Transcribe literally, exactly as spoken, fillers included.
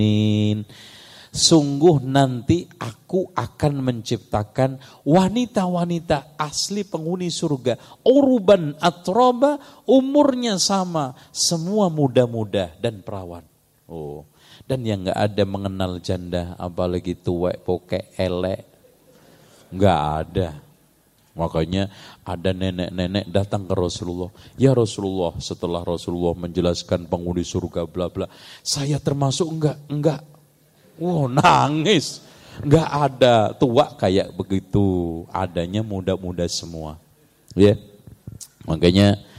Sungguh nanti aku akan menciptakan wanita-wanita asli penghuni surga. Uruban atroba, umurnya sama, semua muda-muda dan perawan. Oh, dan yang nggak ada mengenal janda, apalagi tuwek, pokek, elek, nggak ada. Makanya ada nenek-nenek datang ke Rasulullah. Ya Rasulullah, setelah Rasulullah menjelaskan penghuni surga bla bla, saya termasuk enggak? Enggak. Wow, nangis. Enggak ada tua kayak begitu. Adanya muda-muda semua. Ya. Makanya